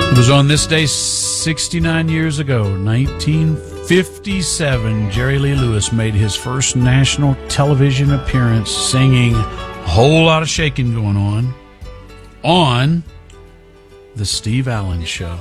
It was on this day 69 years ago, 1957, Jerry Lee Lewis made his first national television appearance singing "A Whole Lot of Shaking Going on The Steve Allen Show.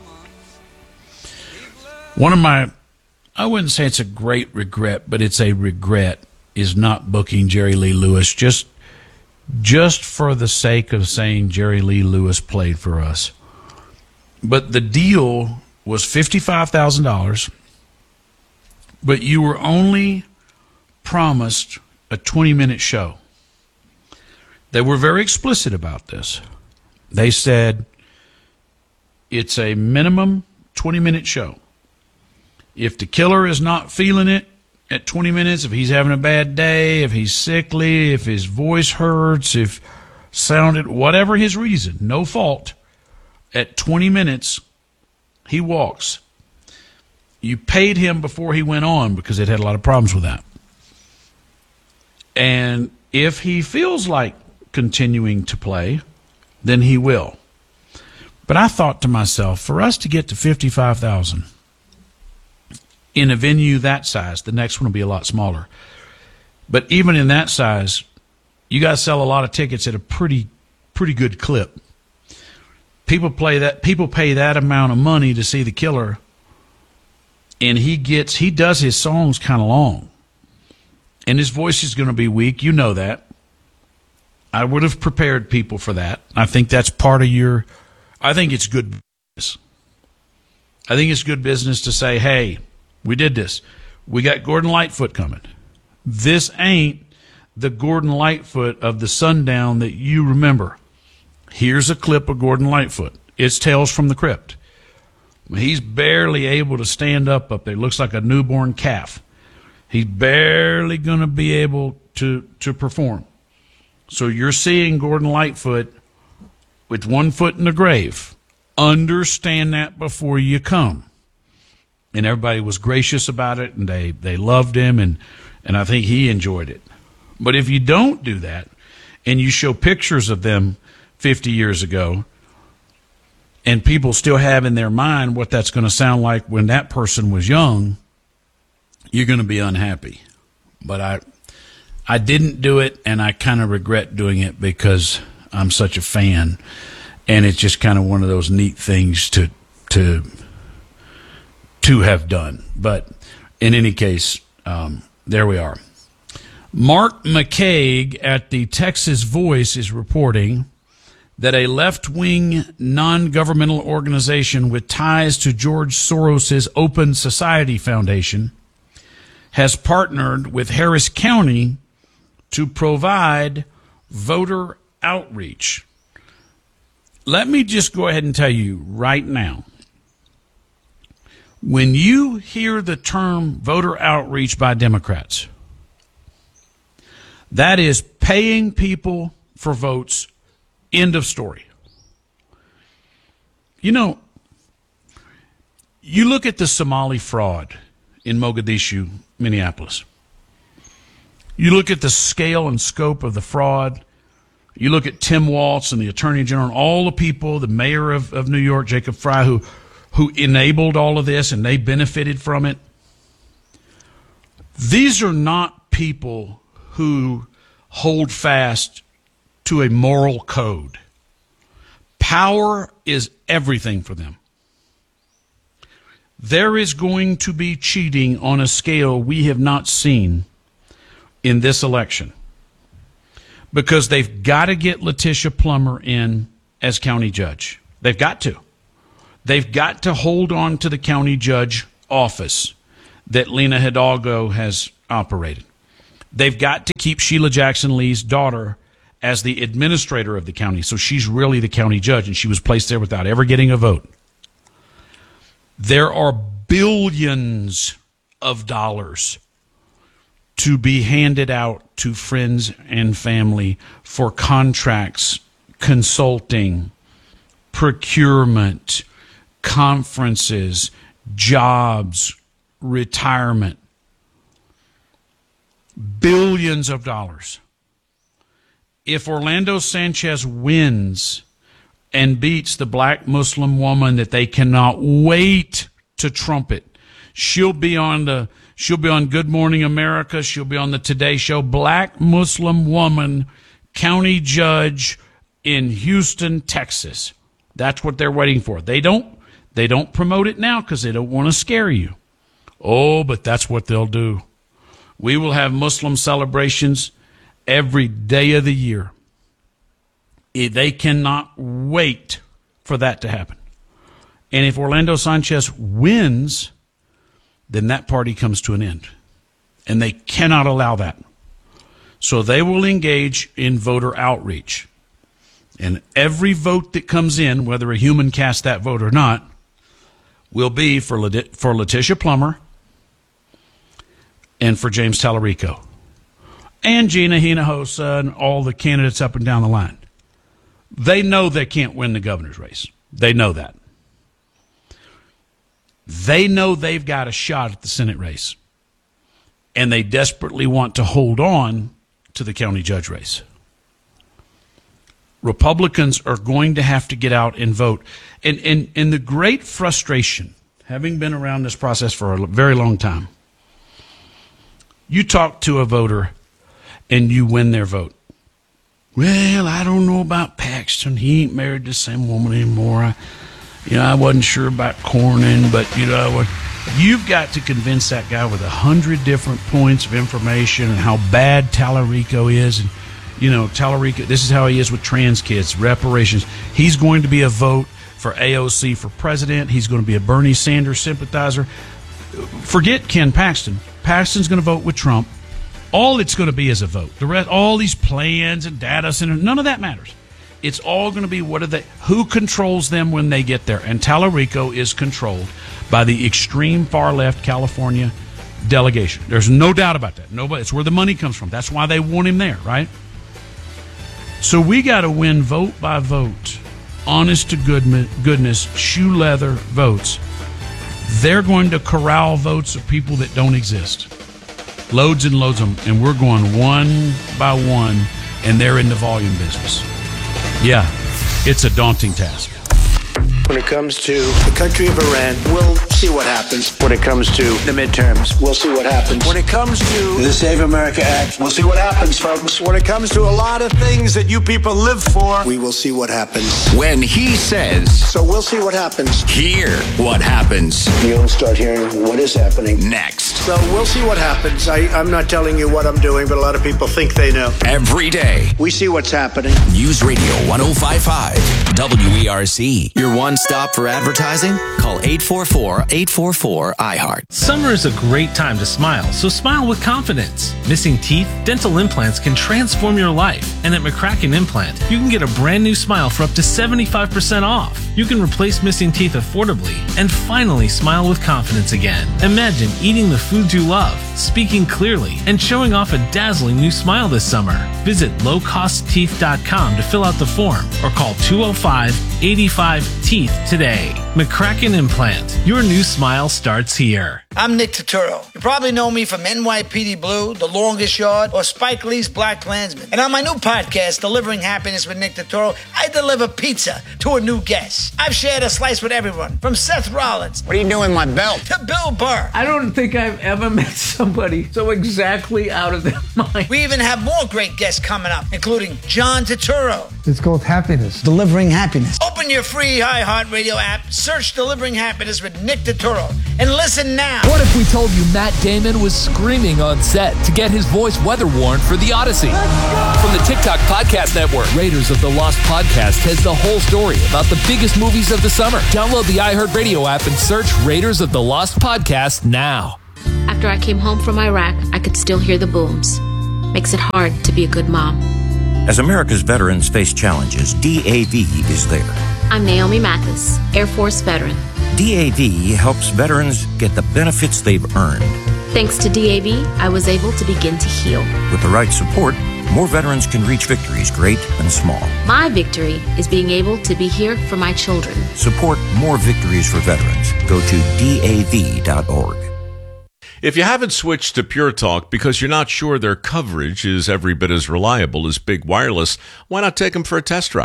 One of my, I wouldn't say it's a great regret, but it's a regret, is not booking Jerry Lee Lewis just for the sake of saying Jerry Lee Lewis played for us. But the deal was $55,000, but you were only promised a 20-minute show. They were very explicit about this. They said it's a minimum 20-minute show. If the killer is not feeling it at 20 minutes, if he's having a bad day, if he's sickly, if his voice hurts, if sounded, whatever his reason, no fault, at 20 minutes, he walks. You paid him before he went on because it had a lot of problems with that. And if he feels like continuing to play, then he will. But I thought to myself, for us to get to $55,000 in a venue that size, the next one will be a lot smaller. But even in that size, you got to sell a lot of tickets at a pretty good clip. People pay that amount of money to see the killer, and he does his songs kind of long, and his voice is going to be weak. You know that. I would have prepared people for that. I think that's part of I think it's good business. I think it's good business to say, hey, we did this. We got Gordon Lightfoot coming. This ain't the Gordon Lightfoot of the Sundown that you remember. Here's a clip of Gordon Lightfoot. It's Tales from the Crypt. He's barely able to stand up there. Looks like a newborn calf. He's barely going to be able to perform. So you're seeing Gordon Lightfoot with one foot in the grave. Understand that before you come. And everybody was gracious about it, and they loved him, and I think he enjoyed it. But if you don't do that, and you show pictures of them 50 years ago, and people still have in their mind what that's going to sound like when that person was young, you're going to be unhappy. But I didn't do it, and I kind of regret doing it because I'm such a fan, and it's just kind of one of those neat things to have done. But in any case, there we are. Mark McCaig at the Texas Voice is reporting that a left-wing non-governmental organization with ties to George Soros's Open Society Foundation has partnered with Harris County to provide voter outreach. Let me just go ahead and tell you right now, when you hear the term voter outreach by Democrats, that is paying people for votes. End of story. You know, you look at the Somali fraud in Mogadishu, Minneapolis. You look at the scale and scope of the fraud. You look at Tim Walz and the Attorney General, and all the people, the mayor of New York, Jacob Frey, who enabled all of this, and they benefited from it. These are not people who hold fast to a moral code. Power is everything for them. There is going to be cheating on a scale we have not seen in this election, because they've got to get Letitia Plummer in as county judge. They've got to. They've got to hold on to the county judge office that Lena Hidalgo has operated. They've got to keep Sheila Jackson Lee's daughter as the administrator of the county, so she's really the county judge, and she was placed there without ever getting a vote. There are billions of dollars to be handed out to friends and family for contracts, consulting, procurement, conferences, jobs, retirement. Billions of dollars. If Orlando Sanchez wins and beats the black Muslim woman that they cannot wait to trumpet. She'll be on Good Morning America. She'll be on the Today Show. Black Muslim woman, county judge in Houston, Texas. That's what they're waiting for. They don't promote it now because they don't want to scare you. Oh, but that's what they'll do. We will have Muslim celebrations every day of the year. They cannot wait for that to happen. And if Orlando Sanchez wins, then that party comes to an end. And they cannot allow that. So they will engage in voter outreach. And every vote that comes in, whether a human casts that vote or not, will be for Letitia Plummer and for James Tallarico and Gina Hinojosa and all the candidates up and down the line. They know they can't win the governor's race. They know that. They know they've got a shot at the Senate race. And they desperately want to hold on to the county judge race. Republicans are going to have to get out and vote. And the great frustration, having been around this process for a very long time, you talk to a voter and you win their vote. Well, I don't know about Paxton. He ain't married to the same woman anymore. I wasn't sure about Cornyn, but, you've got to convince that guy with 100 different points of information and how bad Tallarico is. And, Tallarico, this is how he is with trans kids, reparations. He's going to be a vote for AOC for president. He's going to be a Bernie Sanders sympathizer. Forget Ken Paxton. Paxton's going to vote with Trump. All it's going to be is a vote. The rest, all these plans and data centers, none of that matters. It's all going to be who controls them when they get there. And Tallarico is controlled by the extreme far left California delegation. There's no doubt about that. It's where the money comes from. That's why they want him there, right? So we got to win vote by vote, honest to goodness, shoe leather votes. They're going to corral votes of people that don't exist. Loads and loads of them. And we're going one by one, and they're in the volume business. Yeah, it's a daunting task. When it comes to the country of Iran, we'll see what happens. When it comes to the midterms, we'll see what happens. When it comes to the Save America Act, we'll see what happens, folks. When it comes to a lot of things that you people live for, we will see what happens. When he says, so we'll see what happens. Hear what happens. You'll start hearing what is happening next. So we'll see what happens. I'm not telling you what I'm doing, but a lot of people think they know. Every day. We see what's happening. News Radio 105.5 WERC. Your one stop for advertising? Call 844-844-IHEART. Summer is a great time to smile, so smile with confidence. Missing teeth, dental implants can transform your life. And at McCracken Implant, you can get a brand new smile for up to 75% off. You can replace missing teeth affordably and finally smile with confidence again. Imagine eating the foods you love, speaking clearly, and showing off a dazzling new smile this summer. Visit lowcostteeth.com to fill out the form or call 205-85-TEETH today. McCracken Implant. Your new smile starts here. I'm Nick Turturro. You probably know me from NYPD Blue, The Longest Yard, or Spike Lee's Black Klansman. And on my new podcast, Delivering Happiness with Nick Turturro, I deliver pizza to a new guest. I've shared a slice with everyone, from Seth Rollins. What are you doing with my belt? To Bill Burr. I don't think I've ever met somebody so exactly out of their mind. We even have more great guests coming up, including John Turturro. It's called Happiness. Delivering Happiness. Open your free iHeartRadio app, search Delivering Happiness with Nick Turturro, and listen now. What if we told you Matt Damon was screaming on set to get his voice weather-worn for The Odyssey? From the TikTok Podcast Network, Raiders of the Lost Podcast has the whole story about the biggest movies of the summer. Download the iHeartRadio app and search Raiders of the Lost Podcast now. After I came home from Iraq, I could still hear the booms. Makes it hard to be a good mom. As America's veterans face challenges, DAV is there. I'm Naomi Mathis, Air Force veteran. DAV helps veterans get the benefits they've earned. Thanks to DAV, I was able to begin to heal. With the right support, more veterans can reach victories, great and small. My victory is being able to be here for my children. Support more victories for veterans. Go to DAV.org. If you haven't switched to Pure Talk because you're not sure their coverage is every bit as reliable as Big Wireless, why not take them for a test drive?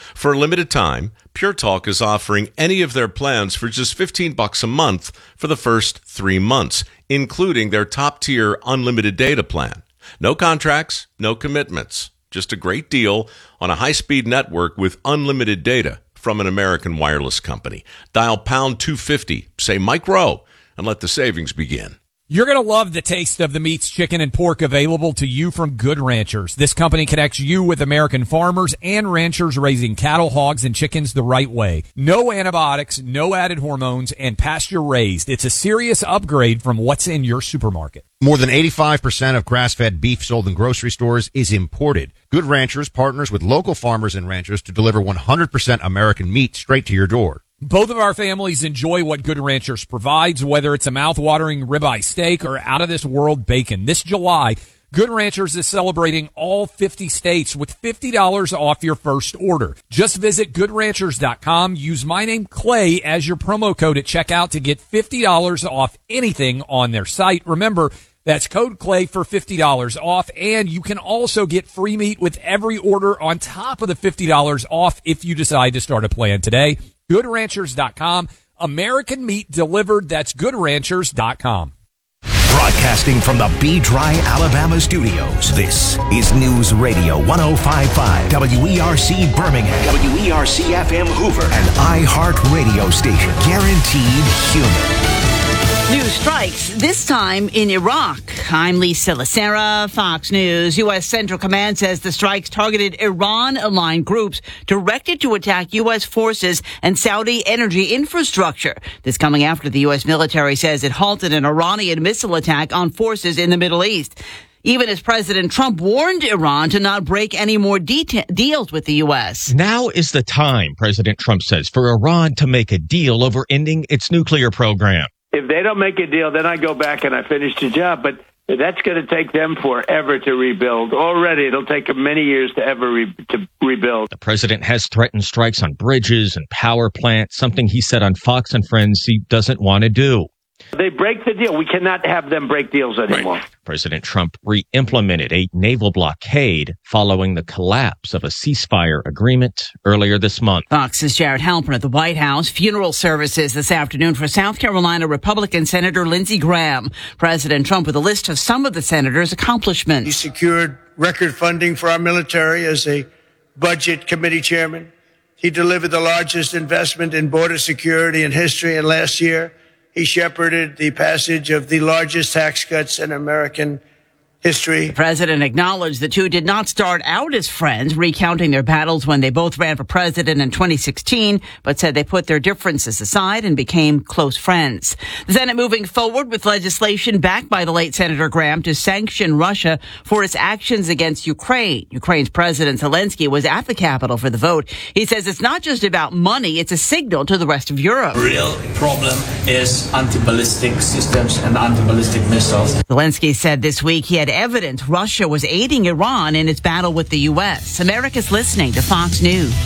For a limited time, Pure Talk is offering any of their plans for just $15 a month for the first 3 months, including their top-tier unlimited data plan. No contracts, no commitments. Just a great deal on a high-speed network with unlimited data from an American wireless company. Dial pound 250, say Mike Rowe, and let the savings begin. You're going to love the taste of the meats, chicken, and pork available to you from Good Ranchers. This company connects you with American farmers and ranchers raising cattle, hogs, and chickens the right way. No antibiotics, no added hormones, and pasture raised. It's a serious upgrade from what's in your supermarket. More than 85% of grass-fed beef sold in grocery stores is imported. Good Ranchers partners with local farmers and ranchers to deliver 100% American meat straight to your door. Both of our families enjoy what Good Ranchers provides, whether it's a mouth-watering ribeye steak or out-of-this-world bacon. This July, Good Ranchers is celebrating all 50 states with $50 off your first order. Just visit GoodRanchers.com. Use my name, Clay, as your promo code at checkout to get $50 off anything on their site. Remember, that's code Clay for $50 off, and you can also get free meat with every order on top of the $50 off if you decide to start a plan today. GoodRanchers.com. American meat delivered. That's GoodRanchers.com. Broadcasting from the B-Dry, Alabama studios, this is News Radio 105.5, WERC Birmingham, WERC-FM Hoover, and iHeart Radio station, guaranteed human. New strikes, this time in Iraq. I'm Lisa Lacera, Fox News. U.S. Central Command says the strikes targeted Iran-aligned groups directed to attack U.S. forces and Saudi energy infrastructure. This coming after the U.S. military says it halted an Iranian missile attack on forces in the Middle East. Even as President Trump warned Iran to not break any more deals with the U.S. Now is the time, President Trump says, for Iran to make a deal over ending its nuclear program. If they don't make a deal, then I go back and I finish the job. But that's going to take them forever to rebuild. Already, it'll take them many years to ever to rebuild. The president has threatened strikes on bridges and power plants, something he said on Fox and Friends he doesn't want to do. They break the deal. We cannot have them break deals anymore. Right. President Trump re-implemented a naval blockade following the collapse of a ceasefire agreement earlier this month. Fox's Jared Halpern at the White House. Funeral services this afternoon for South Carolina Republican Senator Lindsey Graham. President Trump with a list of some of the senator's accomplishments. He secured record funding for our military as a budget committee chairman. He delivered the largest investment in border security in history, and last year he shepherded the passage of the largest tax cuts in American history. The president acknowledged the two did not start out as friends, recounting their battles when they both ran for president in 2016, but said they put their differences aside and became close friends. The Senate moving forward with legislation backed by the late Senator Graham to sanction Russia for its actions against Ukraine. Ukraine's President Zelensky was at the Capitol for the vote. He says it's not just about money, it's a signal to the rest of Europe. The real problem is anti-ballistic systems and anti-ballistic missiles. Zelensky said this week he had evidence Russia was aiding Iran in its battle with the U.S. America's listening to Fox News.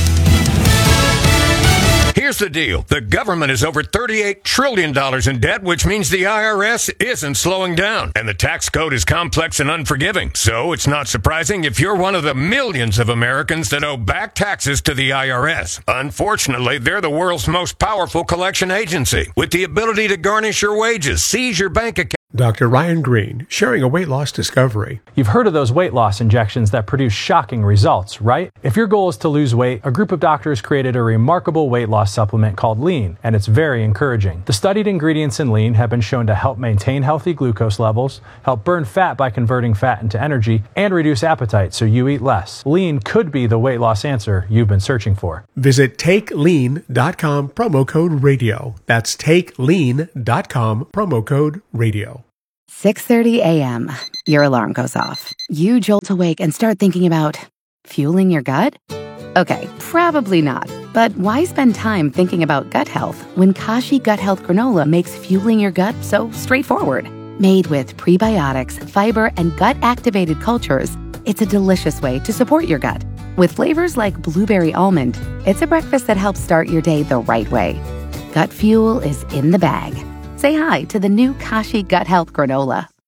Here's the deal. The government is over $38 trillion in debt, which means the IRS isn't slowing down. And the tax code is complex and unforgiving. So it's not surprising if you're one of the millions of Americans that owe back taxes to the IRS. Unfortunately, they're the world's most powerful collection agency, with the ability to garnish your wages, seize your bank account. Dr. Ryan Green, sharing a weight loss discovery. You've heard of those weight loss injections that produce shocking results, right? If your goal is to lose weight, a group of doctors created a remarkable weight loss supplement called Lean, and it's very encouraging. The studied ingredients in Lean have been shown to help maintain healthy glucose levels, help burn fat by converting fat into energy, and reduce appetite so you eat less. Lean could be the weight loss answer you've been searching for. Visit TakeLean.com, promo code radio. That's TakeLean.com, promo code radio. 6:30 a.m. Your alarm goes off. You jolt awake and start thinking about fueling your gut? Okay, probably not. But why spend time thinking about gut health when Kashi Gut Health Granola makes fueling your gut so straightforward? Made with prebiotics, fiber, and gut-activated cultures, it's a delicious way to support your gut. With flavors like blueberry almond, it's a breakfast that helps start your day the right way. Gut fuel is in the bag. Say hi to the new Kashi Gut Health Granola.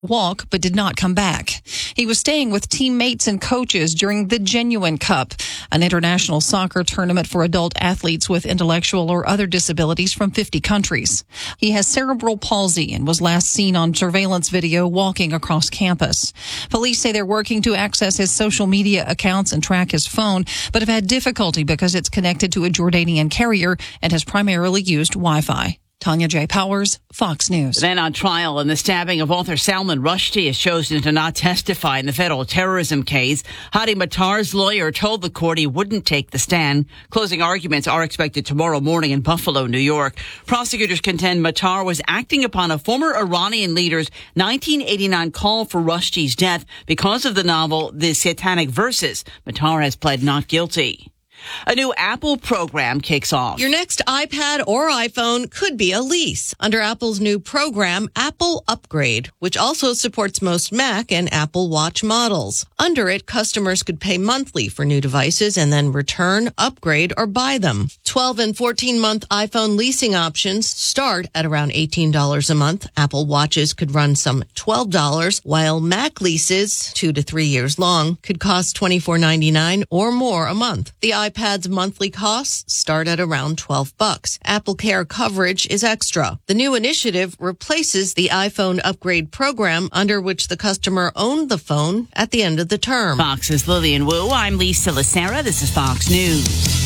walk but did not come back. He was staying with teammates and coaches during the Genuine Cup, an international soccer tournament for adult athletes with intellectual or other disabilities from 50 countries. He has cerebral palsy and was last seen on surveillance video walking across campus. Police say they're working to access his social media accounts and track his phone, but have had difficulty because it's connected to a Jordanian carrier and has primarily used Wi-Fi. Tanya J. Powers, Fox News. Then on trial in the stabbing of author Salman Rushdie has chosen to not testify in the federal terrorism case. Hadi Matar's lawyer told the court he wouldn't take the stand. Closing arguments are expected tomorrow morning in Buffalo, New York. Prosecutors contend Matar was acting upon a former Iranian leader's 1989 call for Rushdie's death because of the novel The Satanic Verses. Matar has pled not guilty. A new Apple program kicks off. Your next iPad or iPhone could be a lease under Apple's new program, Apple Upgrade, which also supports most Mac and Apple Watch models. Under it, customers could pay monthly for new devices and then return, upgrade, or buy them. 12 and 14-month iPhone leasing options start at around $18 a month. Apple Watches could run some $12, while Mac leases, 2 to 3 years long, could cost $24.99 or more a month. The iPad's monthly costs start at around $12. Apple Care coverage is extra. The new initiative replaces the iPhone upgrade program under which the customer owned the phone at the end of the term. Fox's Lillian Wu. I'm Lisa Lacera. This is Fox News.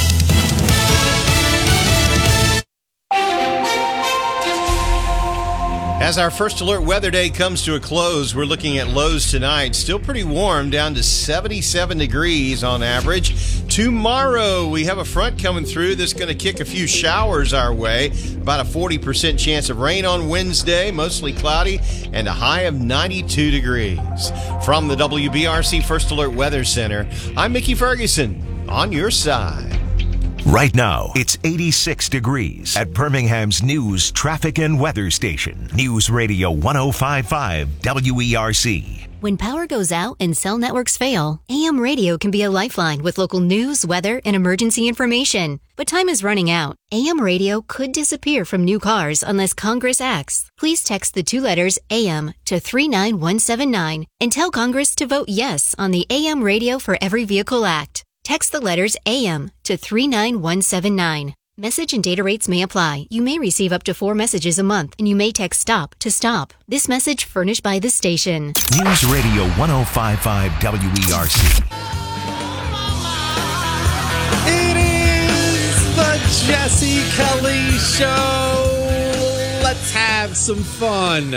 As our first alert weather day comes to a close, we're looking at lows tonight. Still pretty warm, down to 77 degrees on average. Tomorrow, we have a front coming through that's going to kick a few showers our way. About a 40% chance of rain on Wednesday, mostly cloudy, and a high of 92 degrees. From the WBRC First Alert Weather Center, I'm Mickey Ferguson, on your side. Right now, it's 86 degrees at Birmingham's news, traffic, and weather station. News Radio 105.5 WERC. When power goes out and cell networks fail, AM radio can be a lifeline with local news, weather, and emergency information. But time is running out. AM radio could disappear from new cars unless Congress acts. Please text the 2 letters AM to 39179 and tell Congress to vote yes on the AM Radio for Every Vehicle Act. Text the letters AM to 39179. Message and data rates may apply. You may receive up to 4 messages a month, and you may text STOP to stop. This message furnished by the station. News Radio 105.5 WERC. It is the Jesse Kelly Show. Let's have some fun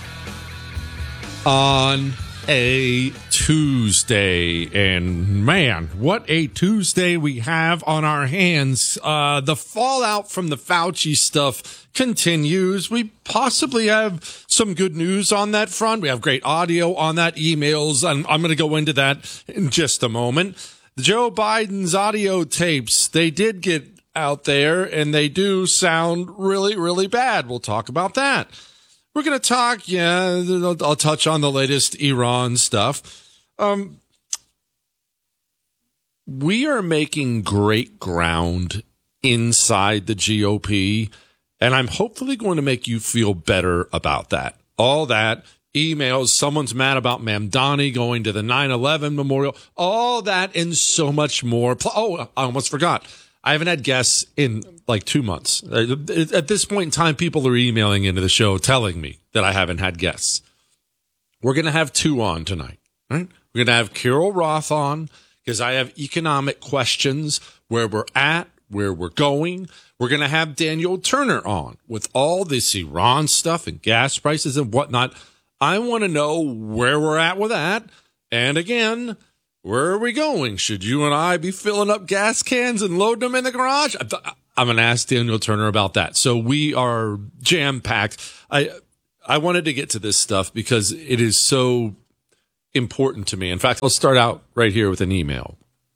on a Tuesday, and man, what a Tuesday we have on our hands. The fallout from the Fauci stuff continues. We possibly have some good news on that front. We have great audio on that, emails, and I'm going to go into that in just a moment. Joe Biden's audio tapes, they did get out there, and they do sound really, really bad. We'll talk about that. We're going to talk, I'll touch on the latest Iran stuff. We are making great ground inside the GOP, and I'm hopefully going to make you feel better about that. All that, emails, someone's mad about Mamdani going to the 9/11 memorial, all that and so much more. Oh, I almost forgot. I haven't had guests in like 2 months. At this point in time, people are emailing into the show telling me that I haven't had guests. We're going to have 2 on tonight. Right? We're going to have Carol Roth on because I have economic questions, where we're at, where we're going. We're going to have Daniel Turner on with all this Iran stuff and gas prices and whatnot. I want to know where we're at with that. And again, where are we going? Should you and I be filling up gas cans and loading them in the garage? I'm going to ask Daniel Turner about that. So we are jam-packed. I wanted to get to this stuff because it is so important to me. In fact, I'll start out right here with an email.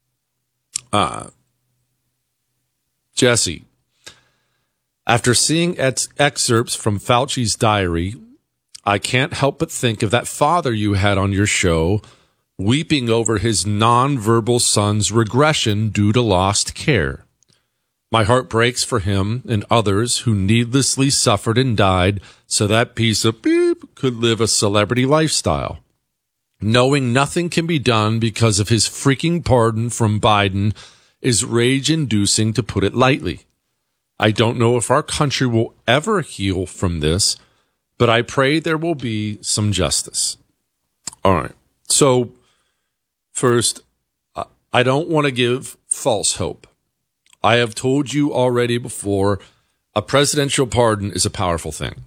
Jesse, after seeing excerpts from Fauci's diary, I can't help but think of that father you had on your show weeping over his nonverbal son's regression due to lost care. My heart breaks for him and others who needlessly suffered and died so that piece of beep could live a celebrity lifestyle, knowing nothing can be done because of his freaking pardon from Biden is rage-inducing, to put it lightly. I don't know if our country will ever heal from this, but I pray there will be some justice. All right. So, first, I don't want to give false hope. I have told you already before, a presidential pardon is a powerful thing.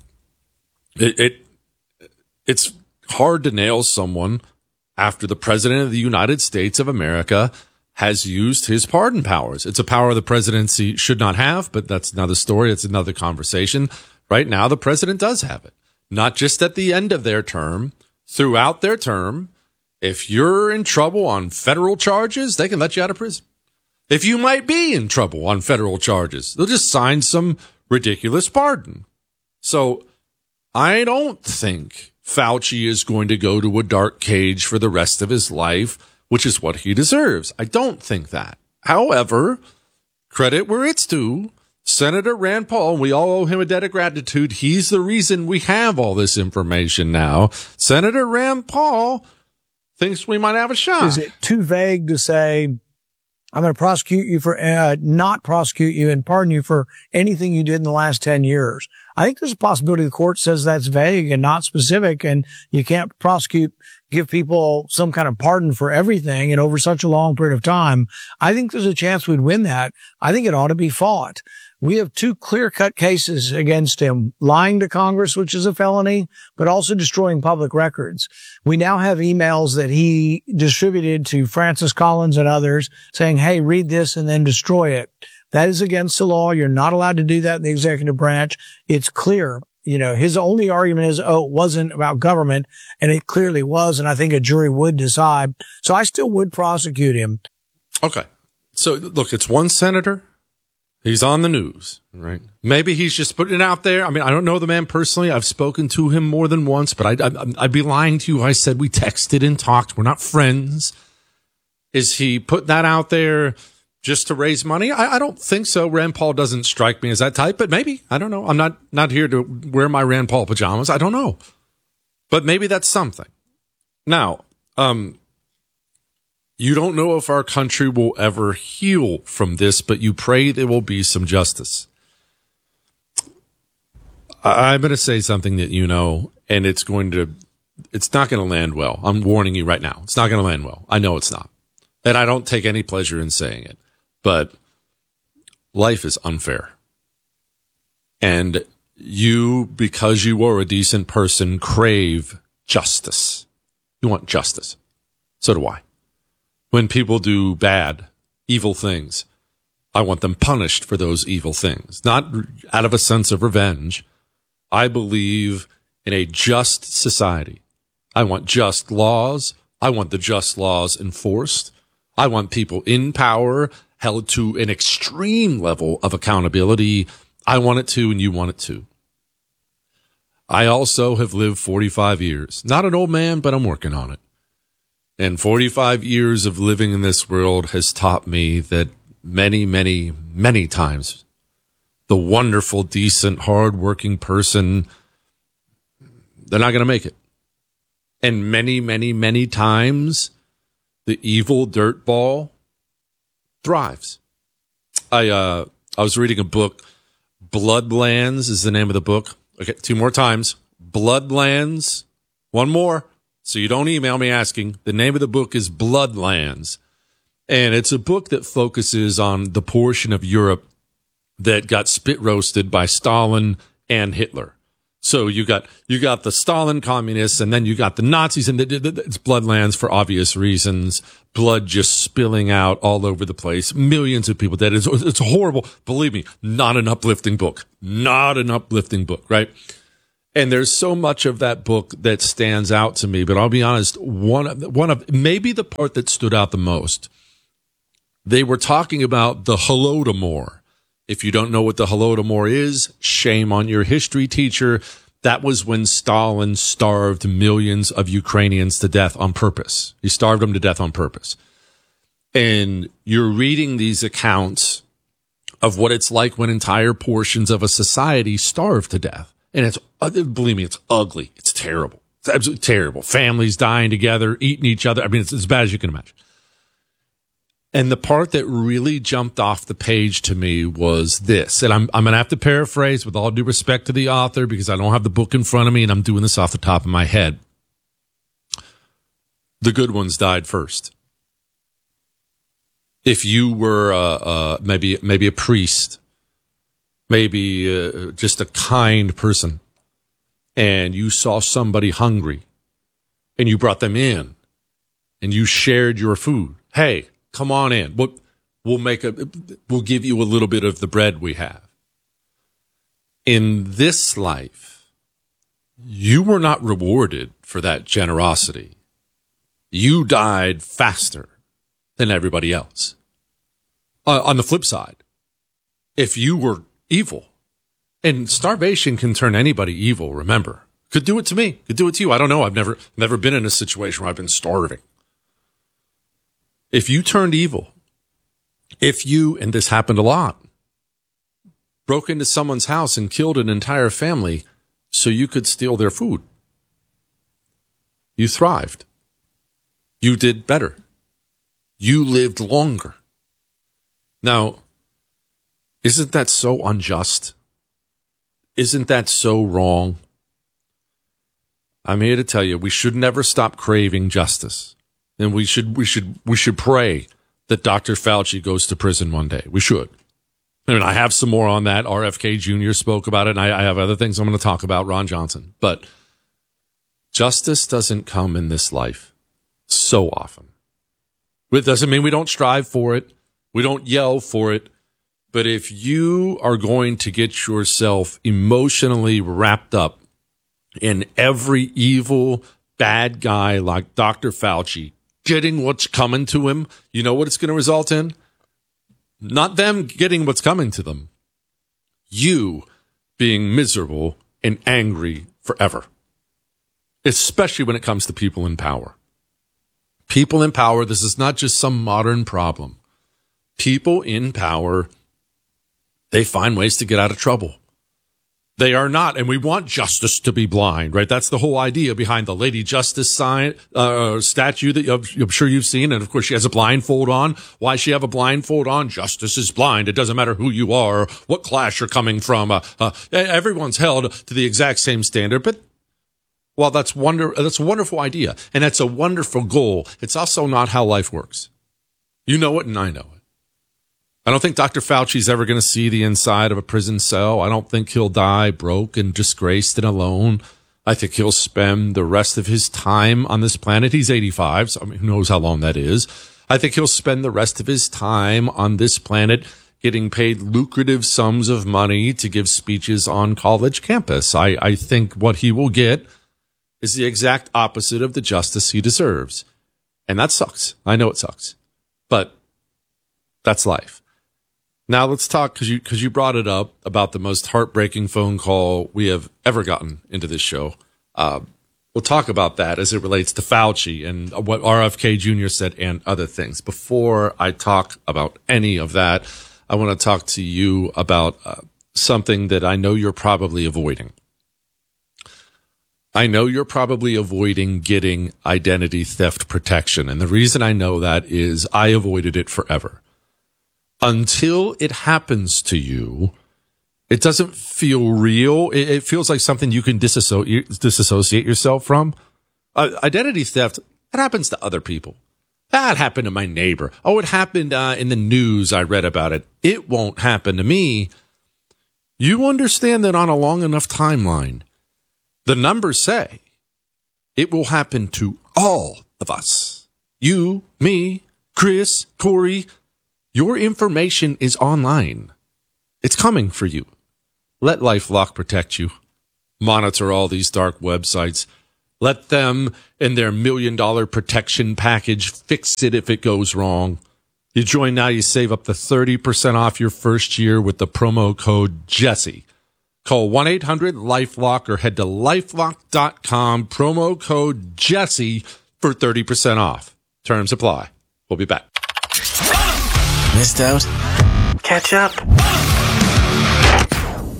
It's hard to nail someone after the president of the United States of America has used his pardon powers. It's a power the presidency should not have, but that's another story. It's another conversation. Right now, the president does have it. Not just at the end of their term, throughout their term. If you're in trouble on federal charges, they can let you out of prison. If you might be in trouble on federal charges, they'll just sign some ridiculous pardon. So I don't think Fauci is going to go to a dark cage for the rest of his life, which is what he deserves. I don't think that. However, credit where it's due. Senator Rand Paul, we all owe him a debt of gratitude. He's the reason we have all this information now. Senator Rand Paul thinks we might have a shot. Is it too vague to say, I'm going to prosecute you for, not prosecute you and pardon you for anything you did in the last 10 years? I think there's a possibility the court says that's vague and not specific, and you can't give people some kind of pardon for everything and over such a long period of time. I think there's a chance we'd win that. I think it ought to be fought. We have two clear-cut cases against him, lying to Congress, which is a felony, but also destroying public records. We now have emails that he distributed to Francis Collins and others saying, hey, read this and then destroy it. That is against the law. You're not allowed to do that in the executive branch. It's clear. His only argument is, it wasn't about government, and it clearly was, and I think a jury would decide. So I still would prosecute him. Okay. So, look, it's one senator. He's on the news, right? Maybe he's just putting it out there. I mean, I don't know the man personally. I've spoken to him more than once, but I'd be lying to you. I said we texted and talked. We're not friends. Is he putting that out there just to raise money? I don't think so. Rand Paul doesn't strike me as that type, but maybe. I don't know. I'm not here to wear my Rand Paul pajamas. I don't know. But maybe that's something. Now, you don't know if our country will ever heal from this, but you pray there will be some justice. I'm going to say something that and it's not going to land well. I'm warning you right now. It's not going to land well. I know it's not. And I don't take any pleasure in saying it, but life is unfair. And you, because you are a decent person, crave justice. You want justice. So do I. When people do bad, evil things, I want them punished for those evil things, not out of a sense of revenge. I believe in a just society. I want just laws. I want the just laws enforced. I want people in power held to an extreme level of accountability. I want it to, and you want it to. I also have lived 45 years. Not an old man, but I'm working on it. And 45 years of living in this world has taught me that many, many, many times the wonderful, decent, hard-working person, they're not going to make it. And many, many, many times the evil dirtball thrives. I was reading a book. Bloodlands is the name of the book. Okay, 2 more times. Bloodlands. 1 more. So you don't email me asking. The name of the book is Bloodlands. And it's a book that focuses on the portion of Europe that got spit roasted by Stalin and Hitler. So you got the Stalin communists, and then you got the Nazis, and it's Bloodlands for obvious reasons. Blood just spilling out all over the place. Millions of people dead. It's horrible. Believe me, not an uplifting book. Not an uplifting book, right? And there's so much of that book that stands out to me, but I'll be honest, one of maybe the part that stood out the most, they were talking about the Holodomor. If you don't know what the Holodomor is, shame on your history teacher. That was when Stalin starved millions of Ukrainians to death on purpose. He starved them to death on purpose. And you're reading these accounts of what it's like when entire portions of a society starve to death. And it's, believe me, it's ugly. It's terrible. It's absolutely terrible. Families dying together, eating each other. I mean, it's as bad as you can imagine. And the part that really jumped off the page to me was this. And I'm going to have to paraphrase with all due respect to the author because I don't have the book in front of me and I'm doing this off the top of my head. The good ones died first. If you were maybe a priest, maybe just a kind person, and you saw somebody hungry, and you brought them in, and you shared your food. Hey, come on in. We'll give you a little bit of the bread we have. In this life, you were not rewarded for that generosity. You died faster than everybody else. On the flip side, if you were evil, and starvation can turn anybody evil, remember, could do it to me, could do it to you. I don't know. I've never been in a situation where I've been starving. If you turned evil, if you, and this happened a lot, broke into someone's house and killed an entire family so you could steal their food, you thrived. You did better. You lived longer. Now, isn't that so unjust? Isn't that so wrong? I'm here to tell you, we should never stop craving justice. And we should pray that Dr. Fauci goes to prison one day. We should. I mean, I have some more on that. RFK Jr. spoke about it, and I have other things I'm going to talk about, Ron Johnson. But justice doesn't come in this life so often. It doesn't mean we don't strive for it. We don't yell for it. But if you are going to get yourself emotionally wrapped up in every evil, bad guy like Dr. Fauci getting what's coming to him, you know what it's going to result in? Not them getting what's coming to them. You being miserable and angry forever. Especially when it comes to people in power. People in power, this is not just some modern problem. People in power, they find ways to get out of trouble. They are not, and we want justice to be blind, right? That's the whole idea behind the Lady Justice statue that I'm sure you've seen. And of course, she has a blindfold on. Why she have a blindfold on? Justice is blind. It doesn't matter who you are, what class you're coming from. Everyone's held to the exact same standard. But well, that's a wonderful idea, and that's a wonderful goal. It's also not how life works. You know it, and I know it. I don't think Dr. Fauci's ever going to see the inside of a prison cell. I don't think he'll die broke and disgraced and alone. I think he'll spend the rest of his time on this planet. He's 85, so I mean, who knows how long that is. I think he'll spend the rest of his time on this planet getting paid lucrative sums of money to give speeches on college campus. I think what he will get is the exact opposite of the justice he deserves. And that sucks. I know it sucks. But that's life. Now let's talk, because you brought it up, about the most heartbreaking phone call we have ever gotten into this show. We'll talk about that as it relates to Fauci and what RFK Jr. said and other things. Before I talk about any of that, I want to talk to you about something that I know you're probably avoiding. I know you're probably avoiding getting identity theft protection. And the reason I know that is I avoided it forever. Until it happens to you, it doesn't feel real. It feels like something you can disassociate yourself from. Identity theft, that happens to other people. That happened to my neighbor. Oh, it happened in the news. I read about it. It won't happen to me. You understand that on a long enough timeline, the numbers say it will happen to all of us. You, me, Chris, Corey. Your information is online. It's coming for you. Let LifeLock protect you. Monitor all these dark websites. Let them and their $1 million protection package fix it if it goes wrong. You join now, you save up to 30% off your first year with the promo code Jesse. Call 1-800-LifeLock or head to LifeLock.com, promo code Jesse for 30% off. Terms apply. We'll be back. Missed out? Catch up.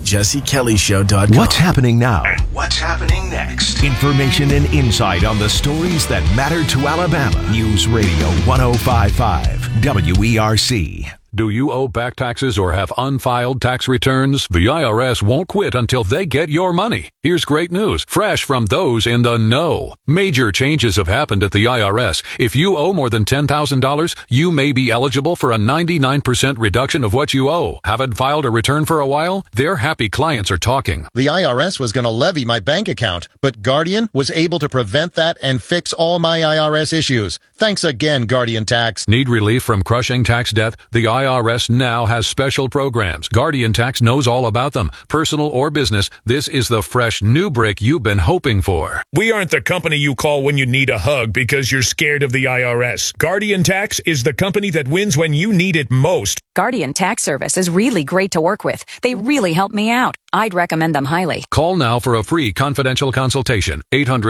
JesseKellyShow.com. What's happening now? And what's happening next? Information and insight on the stories that matter to Alabama. News Radio 105.5 WERC. Do you owe back taxes or have unfiled tax returns? The IRS won't quit until they get your money. Here's great news, fresh from those in the know. Major changes have happened at the IRS. If you owe more than $10,000, you may be eligible for a 99% reduction of what you owe. Haven't filed a return for a while? Their happy clients are talking. The IRS was going to levy my bank account, but Guardian was able to prevent that and fix all my IRS issues. Thanks again, Guardian Tax. Need relief from crushing tax debt? The IRS now has special programs. Guardian Tax knows all about them. Personal or business, this is the fresh new brick you've been hoping for. We aren't the company you call when you need a hug because you're scared of the IRS. Guardian Tax is the company that wins when you need it most. Guardian Tax Service is really great to work with. They really helped me out. I'd recommend them highly. Call now for a free confidential consultation.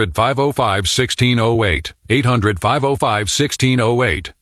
800-505-1608. 800-505-1608.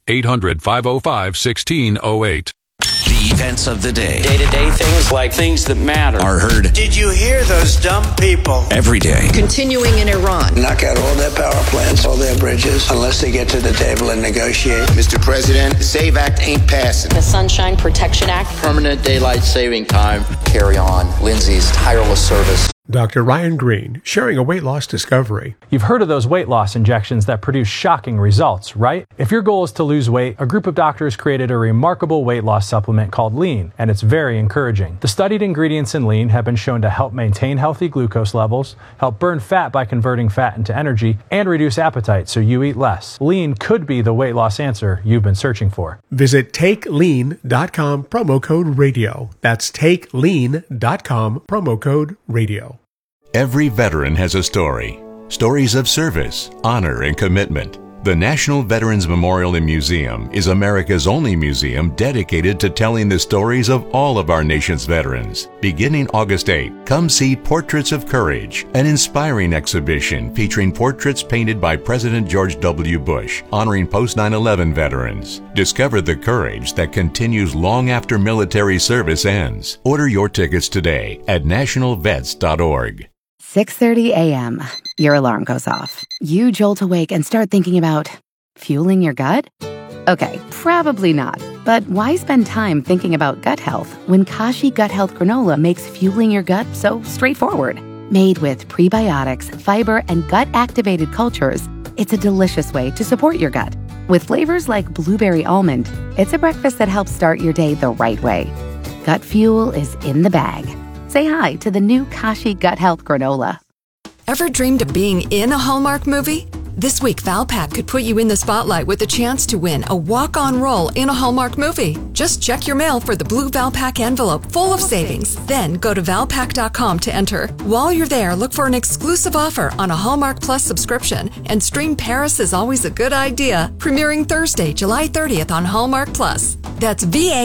800-505-1608. The events of the day. Day-to-day things like things that matter Are heard. Did you hear those dumb people? Every day. Continuing in Iran. Knock out all their power plants, all their bridges, unless they get to the table and negotiate. Mr. President, the SAVE Act ain't passing. The Sunshine Protection Act. Permanent daylight saving time. Carry on Lindsay's tireless service. Dr. Ryan Green, sharing a weight loss discovery. You've heard of those weight loss injections that produce shocking results, right? If your goal is to lose weight, a group of doctors created a remarkable weight loss supplement called Lean, and it's very encouraging. The studied ingredients in Lean have been shown to help maintain healthy glucose levels, help burn fat by converting fat into energy, and reduce appetite so you eat less. Lean could be the weight loss answer you've been searching for. Visit TakeLean.com, promo code radio. That's TakeLean.com, promo code radio. Every veteran has a story. Stories of service, honor, and commitment. The National Veterans Memorial and Museum is America's only museum dedicated to telling the stories of all of our nation's veterans. Beginning August 8, come see Portraits of Courage, an inspiring exhibition featuring portraits painted by President George W. Bush, honoring post-9/11 veterans. Discover the courage that continues long after military service ends. Order your tickets today at nationalvets.org. 6:30 a.m. Your alarm goes off. You jolt awake and start thinking about fueling your gut? Okay, probably not. But why spend time thinking about gut health when Kashi Gut Health Granola makes fueling your gut so straightforward? Made with prebiotics, fiber, and gut-activated cultures, it's a delicious way to support your gut. With flavors like blueberry almond, it's a breakfast that helps start your day the right way. Gut fuel is in the bag. Say hi to the new Kashi Gut Health Granola. Ever dreamed of being in a Hallmark movie? This week, Valpak could put you in the spotlight with a chance to win a walk-on role in a Hallmark movie. Just check your mail for the blue Valpak envelope full of savings. Then go to Valpak.com to enter. While you're there, look for an exclusive offer on a Hallmark Plus subscription and stream Paris is Always a Good Idea, premiering Thursday, July 30th on Hallmark Plus. That's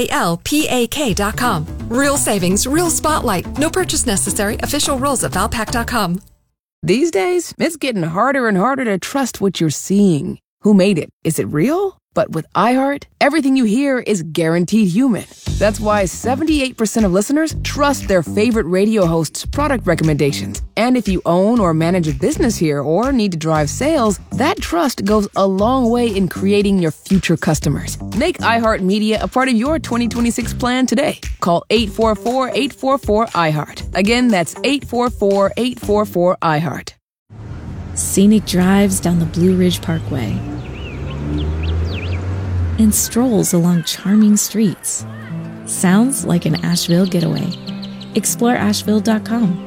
VALPAK.com. Real savings, real spotlight. No purchase necessary. Official rules at Valpak.com. These days, it's getting harder and harder to trust what you're seeing. Who made it? Is it real? But with iHeart, everything you hear is guaranteed human. That's why 78% of listeners trust their favorite radio hosts' product recommendations. And if you own or manage a business here or need to drive sales, that trust goes a long way in creating your future customers. Make iHeartMedia a part of your 2026 plan today. Call 844-844-iHeart. Again, that's 844-844-iHeart. Scenic drives down the Blue Ridge Parkway and strolls along charming streets. Sounds like an Asheville getaway. Explore Asheville.com.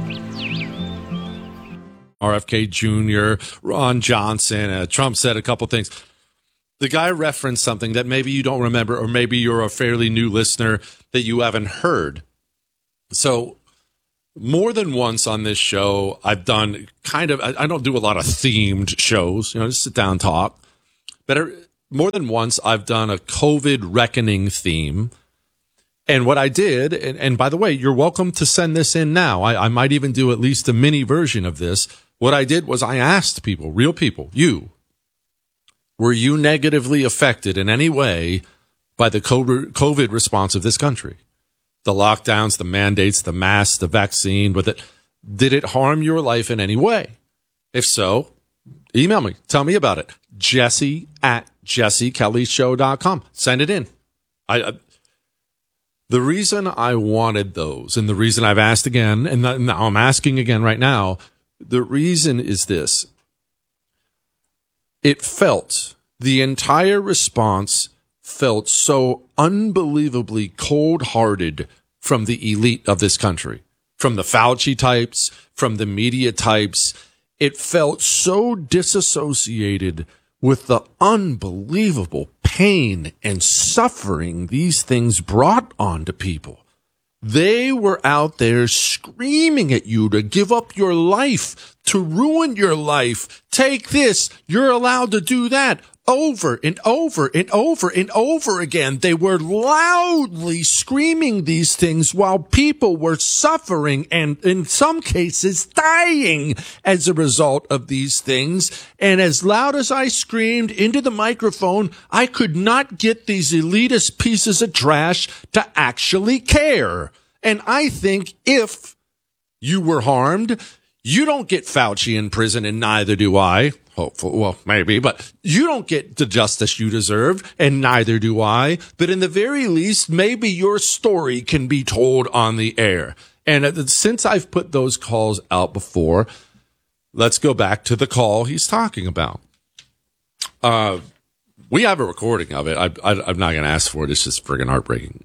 RFK Jr., Ron Johnson, Trump said a couple things. The guy referenced something that maybe you don't remember, or maybe you're a fairly new listener that you haven't heard. So more than once on this show, I've done I don't do a lot of themed shows, just sit down and talk. But more than once, I've done a COVID reckoning theme. And what I did, and by the way, you're welcome to send this in now. I might even do at least a mini version of this. What I did was I asked people, real people, were you negatively affected in any way by the COVID response of this country? The lockdowns, the mandates, the masks, the vaccine, did it harm your life in any way? If so, email me. Tell me about it. Jesse@jessekellyshow.com. Send it in. The reason I wanted those, and the reason I've asked again, and now I'm asking again right now, the reason is this. The entire response felt so unbelievably cold-hearted from the elite of this country, from the Fauci types, from the media types. It felt so disassociated with the unbelievable pain and suffering these things brought onto people. They were out there screaming at you to give up your life, to ruin your life. Take this. You're allowed to do that. Over and over and over and over again. They were loudly screaming these things while people were suffering and in some cases dying as a result of these things. And as loud as I screamed into the microphone, I could not get these elitist pieces of trash to actually care. And I think if you were harmed, you don't get Fauci in prison, and neither do I. Hopefully, well, maybe, but you don't get the justice you deserve, and neither do I. But in the very least, maybe your story can be told on the air. And since I've put those calls out before, let's go back to the call he's talking about. We have a recording of it. I'm not going to ask for it. It's just friggin' heartbreaking.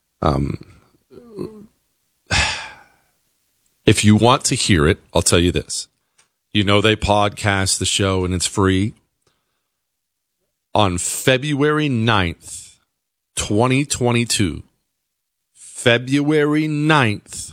If you want to hear it, I'll tell you this. You know they podcast the show and it's free. On February 9th, 2022, February 9th,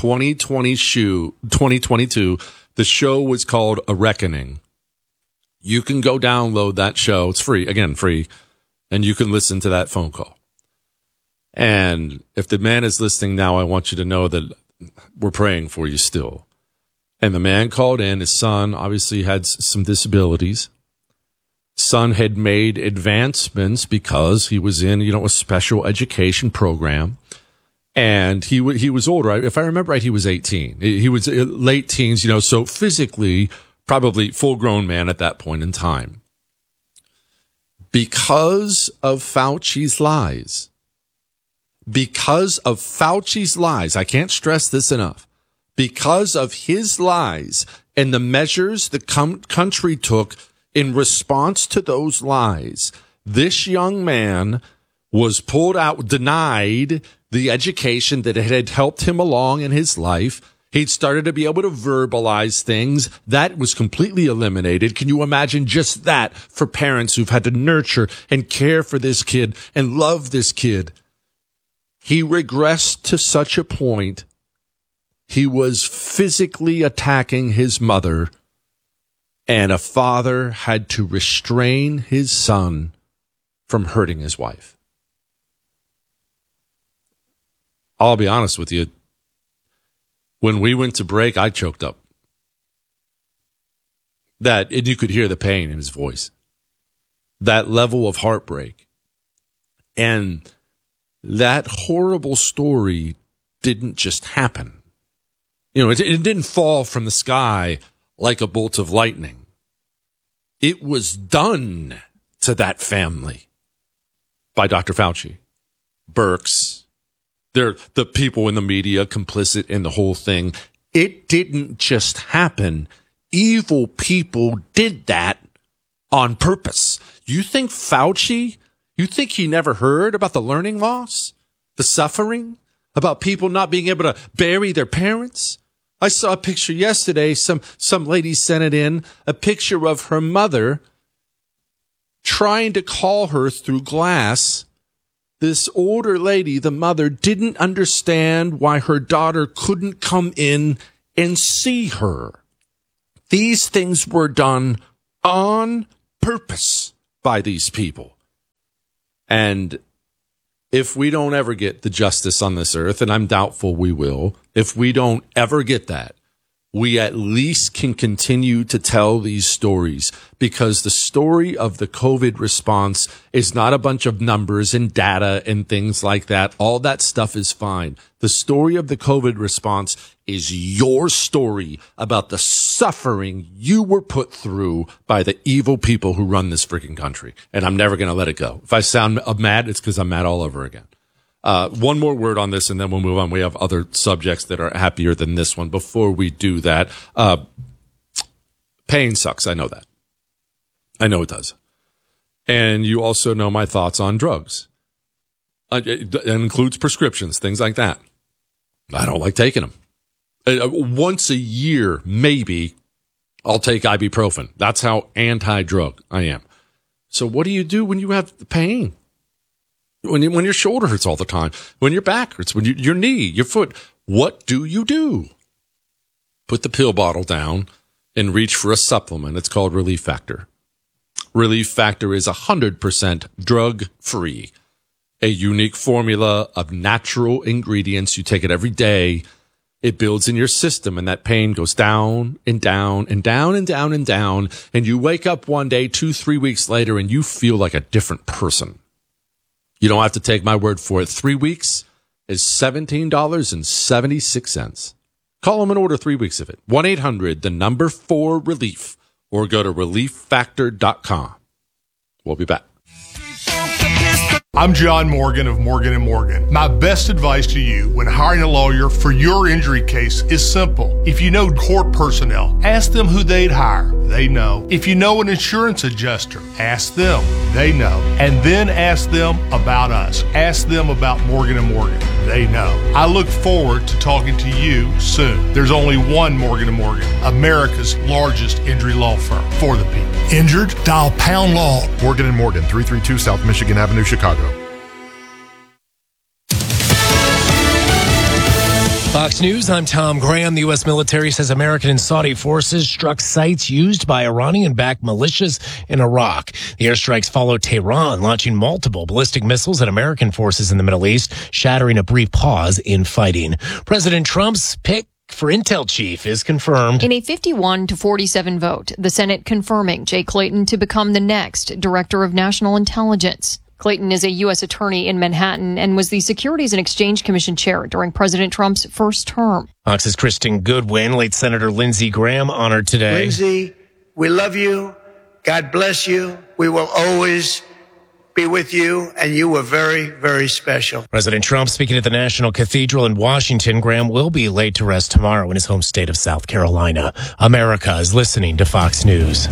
2022, the show was called A Reckoning. You can go download that show. It's free. Again, free. And you can listen to that phone call. And if the man is listening now, I want you to know that we're praying for you still. And the man called in. His son obviously had some disabilities. Son had made advancements because he was in, a special education program. And he was older. If I remember right, he was 18. He was late teens, so physically probably full-grown man at that point in time. Because of Fauci's lies, I can't stress this enough, because of his lies and the measures the country took in response to those lies, this young man was pulled out, denied the education that had helped him along in his life. He'd started to be able to verbalize things. That was completely eliminated. Can you imagine just that for parents who've had to nurture and care for this kid and love this kid? He regressed to such a point, he was physically attacking his mother, and a father had to restrain his son from hurting his wife. I'll be honest with you. When we went to break, I choked up. And you could hear the pain in his voice. That level of heartbreak. And that horrible story didn't just happen. It didn't fall from the sky like a bolt of lightning. It was done to that family by Dr. Fauci, Birx. They're the people in the media complicit in the whole thing. It didn't just happen. Evil people did that on purpose. You think Fauci, you think he never heard about the learning loss, the suffering, about people not being able to bury their parents? I saw a picture yesterday. Some lady sent it in, a picture of her mother trying to call her through glass. This older lady, the mother, didn't understand why her daughter couldn't come in and see her. These things were done on purpose by these people. And if we don't ever get the justice on this earth, and I'm doubtful we will, if we don't ever get that, we at least can continue to tell these stories, because the story of the COVID response is not a bunch of numbers and data and things like that. All that stuff is fine. The story of the COVID response is your story about the suffering you were put through by the evil people who run this freaking country. And I'm never going to let it go. If I sound mad, it's because I'm mad all over again. One more word on this and then we'll move on. We have other subjects that are happier than this one. Before we do that, pain sucks. I know that. I know it does. And you also know my thoughts on drugs. It includes prescriptions, things like that. I don't like taking them. Once a year, maybe, I'll take ibuprofen. That's how anti-drug I am. So what do you do when you have the pain? When your shoulder hurts all the time, when your back hurts, when your knee, your foot, what do you do? Put the pill bottle down and reach for a supplement. It's called Relief Factor. Relief Factor is 100% drug-free. A unique formula of natural ingredients. You take it every day. It builds in your system, and that pain goes down and down and down and down and down. And you wake up one day, 2-3 weeks later, and you feel like a different person. You don't have to take my word for it. 3 weeks is $17.76. Call them and order 3 weeks of it. 1-800-4-RELIEF or go to relieffactor.com. We'll be back. I'm John Morgan of Morgan & Morgan. My best advice to you when hiring a lawyer for your injury case is simple. If you know court personnel, ask them who they'd hire. They know. If you know an insurance adjuster, ask them. They know. And then ask them about us. Ask them about Morgan & Morgan. They know. I look forward to talking to you soon. There's only one Morgan & Morgan, America's largest injury law firm for the people. Injured? Dial Pound Law. Morgan & Morgan, 332 South Michigan Avenue, Chicago. Fox News, I'm Tom Graham. The U.S. military says American and Saudi forces struck sites used by Iranian-backed militias in Iraq. The airstrikes followed Tehran launching multiple ballistic missiles at American forces in the Middle East, shattering a brief pause in fighting. President Trump's pick for Intel chief is confirmed. In a 51-47 vote, the Senate confirming Jay Clayton to become the next Director of National Intelligence. Clayton is a U.S. attorney in Manhattan and was the Securities and Exchange Commission chair during President Trump's first term. Fox's Kristen Goodwin, late Senator Lindsey Graham honored today. Lindsey, we love you. God bless you. We will always be with you, and you were very, very special. President Trump speaking at the National Cathedral in Washington. Graham will be laid to rest tomorrow in his home state of South Carolina. America is listening to Fox News.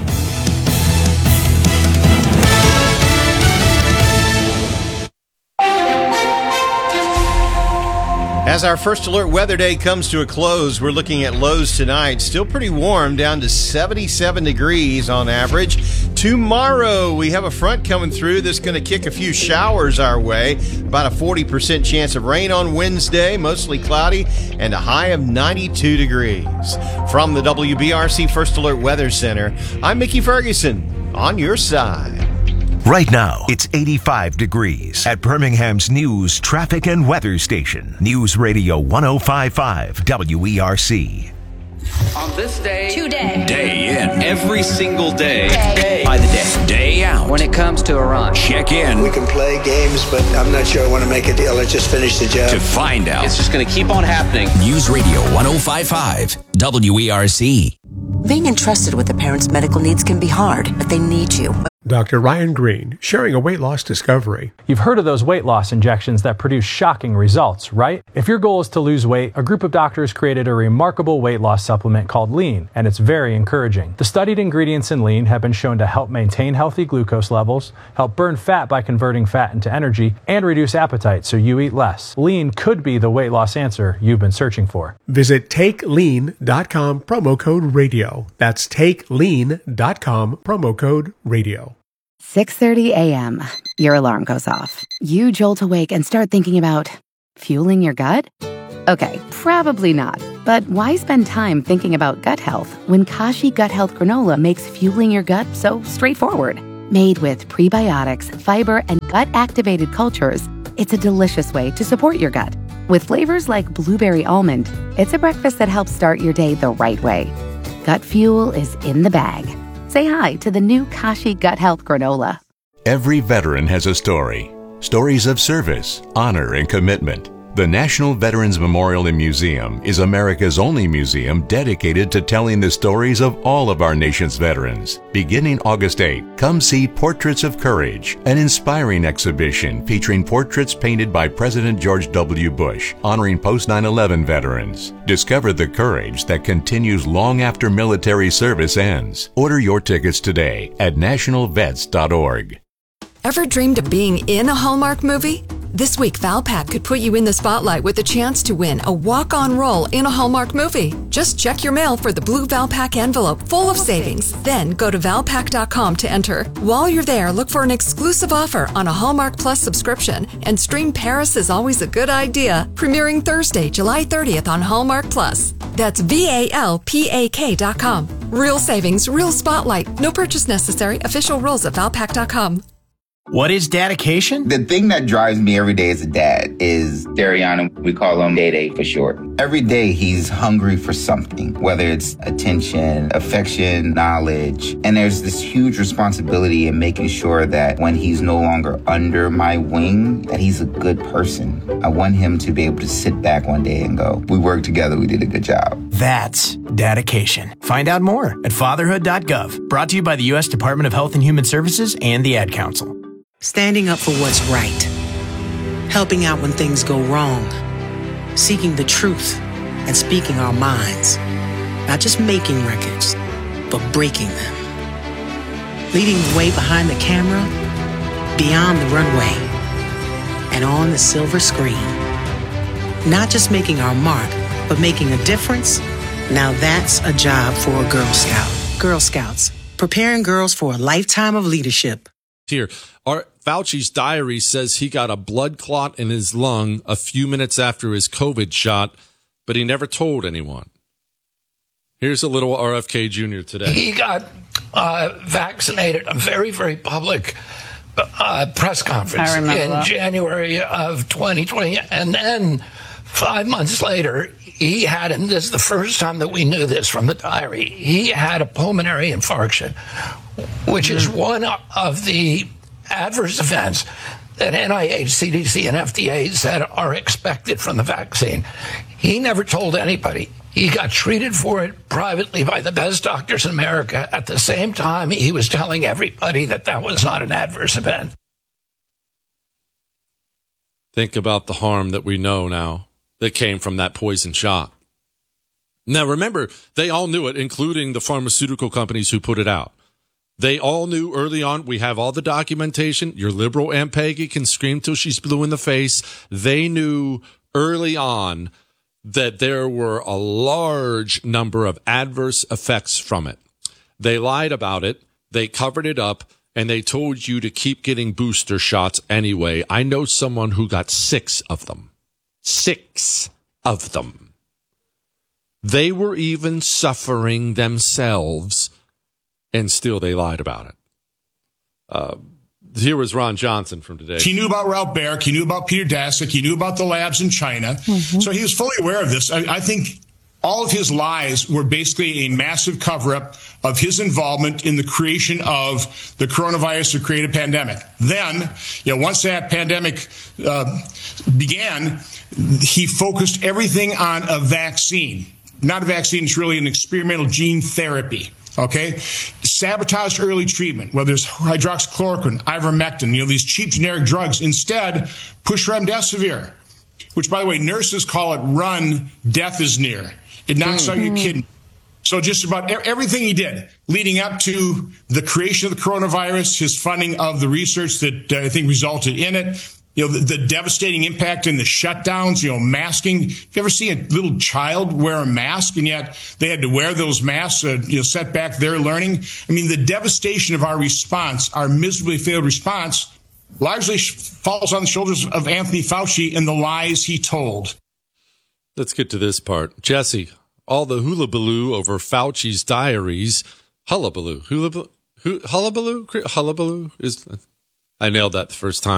As our first alert weather day comes to a close, we're looking at lows tonight. Still pretty warm, down to 77 degrees on average. Tomorrow, we have a front coming through that's going to kick a few showers our way. About a 40% chance of rain on Wednesday, mostly cloudy, and a high of 92 degrees. From the WBRC First Alert Weather Center, I'm Mickey Ferguson, on your side. Right now, it's 85 degrees at Birmingham's news, traffic, and weather station. News Radio 105.5 WERC. On this day, today, day in, every single day, day by the day, day out. When it comes to Iran, check in. We can play games, but I'm not sure I want to make a deal. Let's just finish the job. To find out. It's just going to keep on happening. News Radio 105.5 WERC. Being entrusted with a parent's medical needs can be hard, but they need you. Dr. Ryan Green, sharing a weight loss discovery. You've heard of those weight loss injections that produce shocking results, right? If your goal is to lose weight, a group of doctors created a remarkable weight loss supplement called Lean, and it's very encouraging. The studied ingredients in Lean have been shown to help maintain healthy glucose levels, help burn fat by converting fat into energy, and reduce appetite so you eat less. Lean could be the weight loss answer you've been searching for. Visit TakeLean.com, promo code radio. That's TakeLean.com, promo code radio. 6:30 a.m. Your alarm goes off. You jolt awake and start thinking about fueling your gut? Okay, probably not. But why spend time thinking about gut health when Kashi Gut Health Granola makes fueling your gut so straightforward? Made with prebiotics, fiber, and gut-activated cultures, it's a delicious way to support your gut. With flavors like blueberry almond, it's a breakfast that helps start your day the right way. Gut Fuel is in the bag. Say hi to the new Kashi Gut Health Granola. Every veteran has a story. Stories of service, honor, and commitment. The National Veterans Memorial and Museum is America's only museum dedicated to telling the stories of all of our nation's veterans. Beginning August 8, come see Portraits of Courage, an inspiring exhibition featuring portraits painted by President George W. Bush, honoring post-9/11 veterans. Discover the courage that continues long after military service ends. Order your tickets today at nationalvets.org. Ever dreamed of being in a Hallmark movie? This week, Valpak could put you in the spotlight with a chance to win a walk-on role in a Hallmark movie. Just check your mail for the blue Valpak envelope full of savings. Then go to valpak.com to enter. While you're there, look for an exclusive offer on a Hallmark Plus subscription and stream Paris is Always a Good Idea, premiering Thursday, July 30th on Hallmark Plus. That's VALPAK.com. Real savings, real spotlight. No purchase necessary. Official rules at valpak.com. What is dedication? The thing that drives me every day as a dad is Dariana. We call him Day for short. Every day he's hungry for something, whether it's attention, affection, knowledge. And there's this huge responsibility in making sure that when he's no longer under my wing, that he's a good person. I want him to be able to sit back one day and go, we worked together, we did a good job. That's dedication. Find out more at fatherhood.gov. Brought to you by the U.S. Department of Health and Human Services and the Ad Council. Standing up for what's right, helping out when things go wrong, seeking the truth and speaking our minds, not just making records, but breaking them. Leading the way behind the camera, beyond the runway, and on the silver screen. Not just making our mark, but making a difference. Now that's a job for a Girl Scout. Girl Scouts, preparing girls for a lifetime of leadership. Here, Fauci's diary says he got a blood clot in his lung a few minutes after his COVID shot, but he never told anyone. Here's a little RFK Jr. today. He got vaccinated, a very, very public press conference in January of 2020. And then 5 months later, he had, and this is the first time that we knew this from the diary, he had a pulmonary infarction, which is one of the adverse events that NIH, CDC, and FDA said are expected from the vaccine. He never told anybody. He got treated for it privately by the best doctors in America. At the same time, he was telling everybody that that was not an adverse event. Think about the harm that we know now that came from that poison shot. Now, remember, they all knew it, including the pharmaceutical companies who put it out. They all knew early on. We have all the documentation. Your liberal Aunt Peggy can scream till she's blue in the face. They knew early on that there were a large number of adverse effects from it. They lied about it. They covered it up, and they told you to keep getting booster shots anyway. I know someone who got 6 of them. 6 of them. They were even suffering themselves, and still they lied about it. Here was Ron Johnson from today. He knew about Ralph Baric. He knew about Peter Daszak. He knew about the labs in China. So he was fully aware of this. I think all of his lies were basically a massive cover-up of his involvement in the creation of the coronavirus to create a pandemic. Then, once that pandemic began, he focused everything on a vaccine. Not a vaccine, it's really an experimental gene therapy. Okay, sabotaged early treatment, whether it's hydroxychloroquine, ivermectin, these cheap generic drugs. Instead, push remdesivir, which, by the way, nurses call it run, death is near. It knocks out your kidney. So just about everything he did leading up to the creation of the coronavirus, his funding of the research that I think resulted in it, the devastating impact in the shutdowns, masking. If you ever see a little child wear a mask and yet they had to wear those masks, set back their learning. I mean, the devastation of our response, our miserably failed response, largely falls on the shoulders of Anthony Fauci and the lies he told. Let's get to this part. Jesse, all the hullabaloo over Fauci's diaries. Hullabaloo. Hullabaloo is... I nailed that the first time.